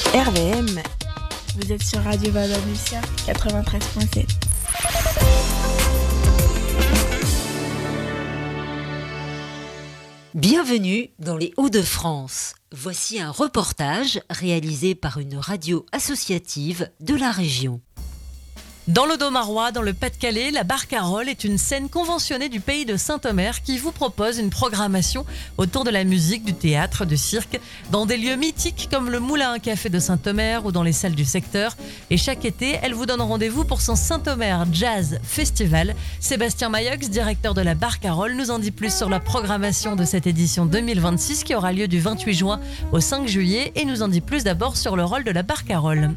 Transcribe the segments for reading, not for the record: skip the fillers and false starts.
RVM. Vous êtes sur Radio Valdovicia 93.7. Bienvenue dans les Hauts-de-France. Voici un reportage réalisé par une radio associative de la région. Dans l'Audomarois, dans le Pas-de-Calais, la Barcarolle est une scène conventionnée du pays de Saint-Omer qui vous propose une programmation autour de la musique, du théâtre, du cirque, dans des lieux mythiques comme le Moulin à Café de Saint-Omer ou dans les salles du secteur. Et chaque été, elle vous donne rendez-vous pour son Saint-Omer Jazz Festival. Sébastien Maillox, directeur de la Barcarolle, nous en dit plus sur la programmation de cette édition 2026 qui aura lieu du 28 juin au 5 juillet et nous en dit plus d'abord sur le rôle de la Barcarolle.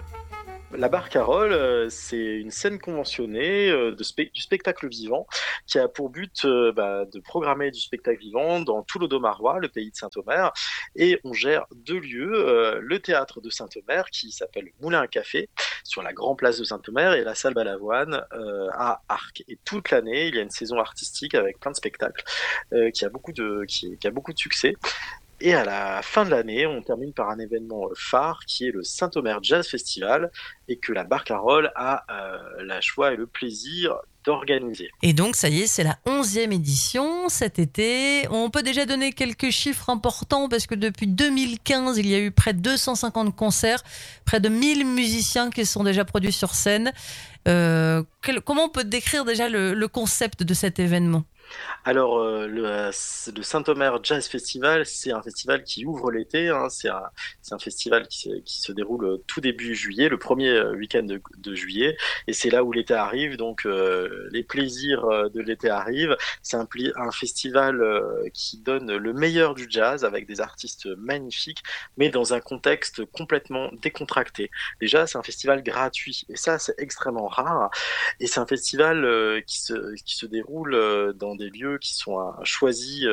La Barcarolle, c'est une scène conventionnée du spectacle vivant qui a pour but de programmer du spectacle vivant dans tout l'Audomarois, le pays de Saint-Omer. Et on gère deux lieux, le théâtre de Saint-Omer qui s'appelle Moulin à Café sur la grande place de Saint-Omer et la salle Balavoine à Arques. Et toute l'année, il y a une saison artistique avec plein de spectacles qui a beaucoup de succès. Et à la fin de l'année, on termine par un événement phare qui est le Saint-Omer Jazz Festival et que la Barcarolle a la joie et le plaisir d'organiser. Et donc, ça y est, c'est la 11e édition cet été. On peut déjà donner quelques chiffres importants parce que depuis 2015, il y a eu près de 250 concerts, près de 1000 musiciens qui sont déjà produits sur scène. Comment on peut décrire déjà le concept de cet événement ? Alors, le Saint-Omer Jazz Festival, c'est un festival qui ouvre l'été. C'est un festival qui se déroule tout début juillet, le premier week-end de juillet. Et c'est là où l'été arrive, donc les plaisirs de l'été arrivent. C'est un festival qui donne le meilleur du jazz avec des artistes magnifiques, mais dans un contexte complètement décontracté. Déjà, c'est un festival gratuit, et ça, c'est extrêmement rare. Et c'est un festival qui se déroule dans des lieux qui sont choisis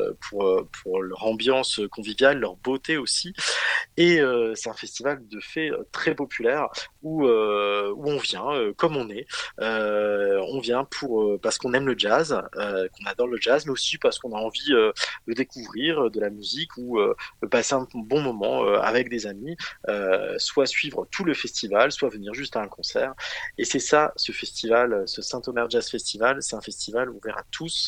pour leur ambiance conviviale, leur beauté aussi. Et c'est un festival de fait très populaire où on vient comme on est. On vient parce qu'on aime le jazz, qu'on adore le jazz, mais aussi parce qu'on a envie de découvrir de la musique ou de passer un bon moment avec des amis, soit suivre tout le festival, soit venir juste à un concert. Et c'est ça, ce festival, ce Saint-Omer Jazz Festival, c'est un festival ouvert à tous,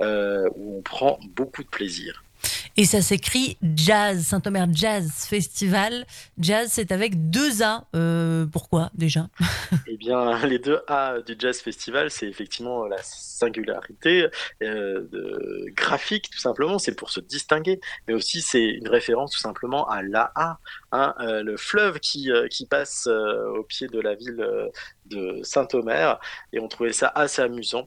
où on prend beaucoup de plaisir. Et ça s'écrit Jazz, Saint-Omer Jazz Festival. Jazz, c'est avec 2 A. Pourquoi déjà ? Eh bien, les 2 A du Jazz Festival, c'est effectivement la singularité graphique, tout simplement. C'est pour se distinguer. Mais aussi, c'est une référence tout simplement à l'Aa, le fleuve qui passe au pied de la ville de Saint-Omer. Et on trouvait ça assez amusant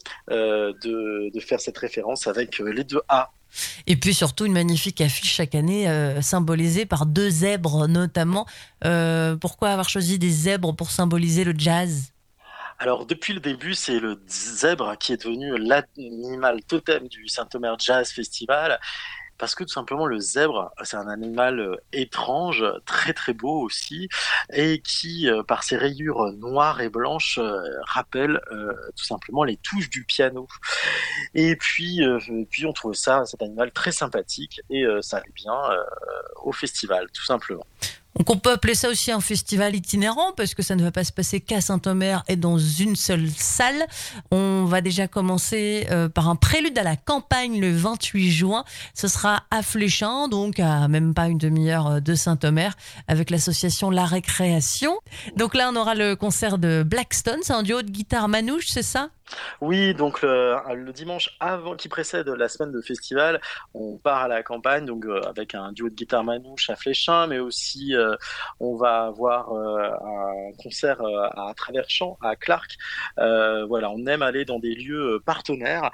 de faire cette référence avec les 2 A. Et puis surtout une magnifique affiche chaque année symbolisée par 2 zèbres notamment. Pourquoi avoir choisi des zèbres pour symboliser le jazz ? Alors depuis le début, c'est le zèbre qui est devenu l'animal totem du Saint-Omer Jazz Festival. Parce que tout simplement le zèbre, c'est un animal étrange, très très beau aussi, et qui, par ses rayures noires et blanches, rappelle tout simplement les touches du piano. Et puis on trouve cet animal très sympathique, et ça allait bien au festival, tout simplement. Donc on peut appeler ça aussi un festival itinérant parce que ça ne va pas se passer qu'à Saint-Omer et dans une seule salle. On va déjà commencer par un prélude à la campagne le 28 juin. Ce sera à Fléchin, donc à même pas une demi-heure de Saint-Omer avec l'association La Récréation. Donc là on aura le concert de Blackstone, c'est un duo de guitare manouche, c'est ça ? Oui, donc le dimanche avant qui précède la semaine de festival, on part à la campagne donc avec un duo de guitare manouche à Fléchin, mais aussi on va avoir un concert à Traverchamp, à Clark. Voilà, on aime aller dans des lieux partenaires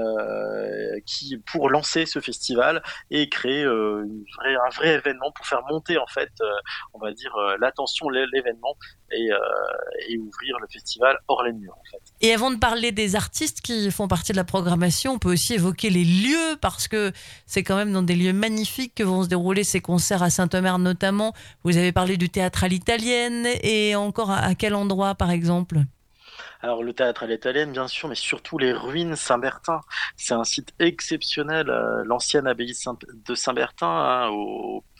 pour lancer ce festival et créer un vrai événement pour faire monter en fait, on va dire l'attention, l'événement et ouvrir le festival hors les murs en fait. Et avant de parler des artistes qui font partie de la programmation, on peut aussi évoquer les lieux parce que c'est quand même dans des lieux magnifiques que vont se dérouler ces concerts à Saint-Omer notamment. Vous avez parlé du théâtre à l'italienne et encore à quel endroit par exemple ? Alors le théâtre à l'italienne bien sûr, mais surtout les ruines Saint-Bertin. C'est un site exceptionnel, l'ancienne abbaye de Saint-Bertin, au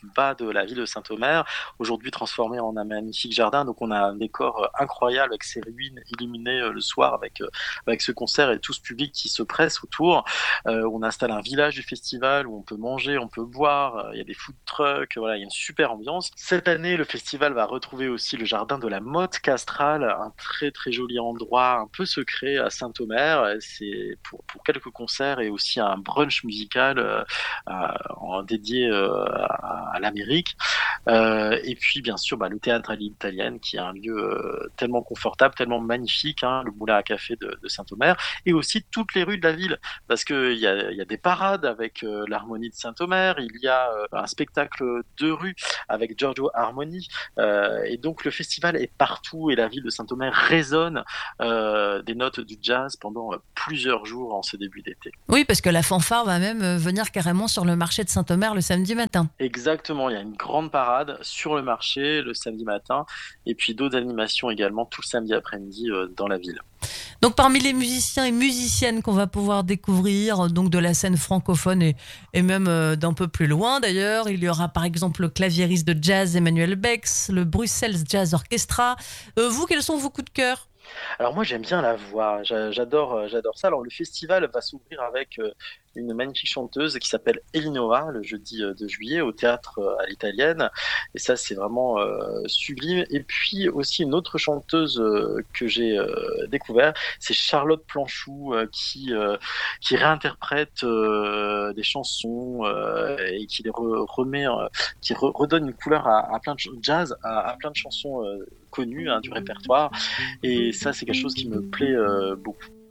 bas de la ville de Saint-Omer, aujourd'hui transformé en un magnifique jardin. Donc on a un décor incroyable avec ces ruines illuminées le soir avec ce concert et tout ce public qui se presse autour. On installe un village du festival où on peut manger, on peut boire, il y a des food trucks, voilà, il y a une super ambiance. Cette année, le festival va retrouver aussi le jardin de la Motte Castrale, un très très joli endroit un peu secret à Saint-Omer. C'est pour quelques concerts et aussi un brunch musical dédié à l'Amérique. Et puis bien sûr le théâtre à l'italienne qui est un lieu tellement confortable, tellement magnifique, le moulin à café de Saint-Omer, et aussi toutes les rues de la ville, parce qu'il y a des parades avec l'harmonie de Saint-Omer, il y a un spectacle de rue avec Giorgio Armoni, et donc le festival est partout et la ville de Saint-Omer résonne des notes du jazz pendant plusieurs jours en ce début d'été. Oui, parce que la fanfare va même venir carrément sur le marché de Saint-Omer le samedi matin. Exactement, il y a une grande parade sur le marché le samedi matin et puis d'autres animations également tout le samedi après-midi dans la ville. Donc parmi les musiciens et musiciennes qu'on va pouvoir découvrir donc de la scène francophone et même d'un peu plus loin d'ailleurs, il y aura par exemple le claviériste de jazz Emmanuel Bex, le Bruxelles Jazz Orchestra. Vous, quels sont vos coups de cœur ? Alors moi j'aime bien la voix, j'adore ça. Alors le festival va s'ouvrir avec une magnifique chanteuse qui s'appelle Elinora le jeudi 2 juillet au théâtre à l'italienne, et ça c'est vraiment sublime. Et puis aussi une autre chanteuse que j'ai découvert, c'est Charlotte Planchou qui réinterprète des chansons et qui les remet, redonne une couleur à plein de jazz, à plein de chansons connues du répertoire, et ça c'est quelque chose qui me plaît beaucoup.